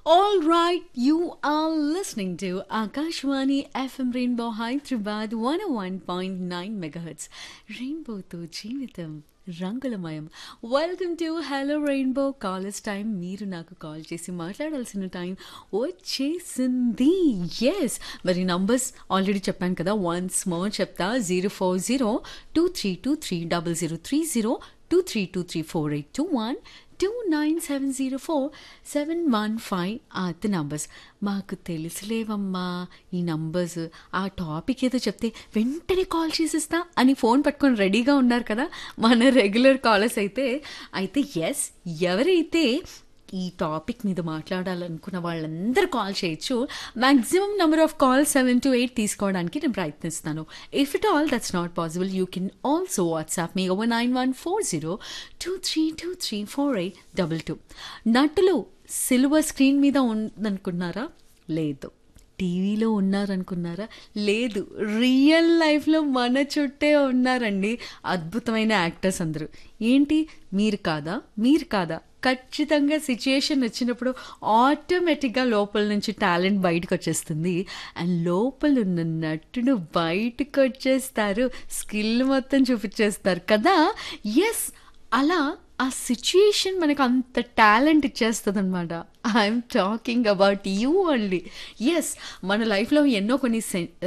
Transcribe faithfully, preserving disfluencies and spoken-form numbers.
All right, you are listening to Akashwani F M Rainbow Hyderabad one oh one point nine megahertz. Rainbow to జీవితం రంగులమయం. Welcome to hello rainbow college time. మీరు నాకు call చేసి మాట్లాడాల్సిన time వచ్చేసింది. Yes, మరి numbers already చెప్పాను కదా, వన్స్ మోర్ చెప్తా. Zero four zero two three two three double zero three zero two three two three four eight two one two nine seven zero four seven one five అది numbers. మాకు తెలుసులేవమ్మా ఈ numbers, ఆ topic ఏదో చెప్తే వెంటనే call చేసేస్తా అని phone పట్టుకొని రెడీగా ఉన్నారు కదా మన రెగ్యులర్ కాలర్స్ అయితే. అయితే ఎస్, ఎవరైతే ఈ టాపిక్ మీద మాట్లాడాలనుకున్న వాళ్ళందరూ కాల్ చేయొచ్చు. Maximum number of call seven to eight తీసుకోవడానికి నేను ప్రయత్నిస్తాను. If it all that's not possible, you can also WhatsApp me over nine one four zero two three two three four eight double two. నటులు silver screen మీద ఉందనుకున్నారా? లేదు. టీవీలో ఉన్నారనుకున్నారా? లేదు. Real లైఫ్లో మన చుట్టే ఉన్నారండి అద్భుతమైన యాక్టర్స్ అందరూ. ఏంటి మీరు కాదా? మీరు కాదా? ఖచ్చితంగా సిచ్యుయేషన్ వచ్చినప్పుడు ఆటోమేటిక్గా లోపల నుంచి టాలెంట్ బయటకు వచ్చేస్తుంది. అండ్ లోపల ఉన్న నటుడు బయటకు వచ్చేస్తారు, స్కిల్ మొత్తం చూపించేస్తారు కదా. ఎస్, అలా ఆ సిచ్యుయేషన్ మనకు అంత టాలెంట్ ఇచ్చేస్తుంది అనమాట. I'm talking about you only. Yes, మన లైఫ్లో ఎన్నో కొన్ని